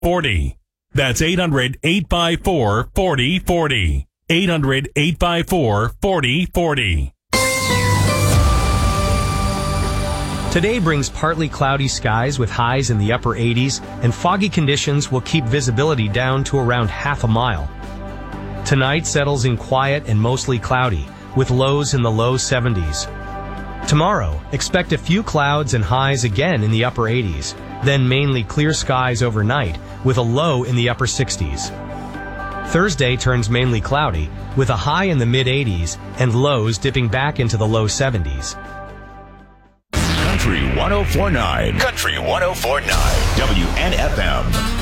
40. That's 800-854-4040. 800-854-4040. Today brings partly cloudy skies with highs in the upper 80s, and foggy conditions will keep visibility down to around half a mile. Tonight settles in quiet and mostly cloudy, with lows in the low 70s. Tomorrow, expect a few clouds and highs again in the upper 80s, then mainly clear skies overnight, with a low in the upper 60s. Thursday turns mainly cloudy, with a high in the mid-80s and lows dipping back into the low 70s. Country 104.9. Country 104.9. WNFM.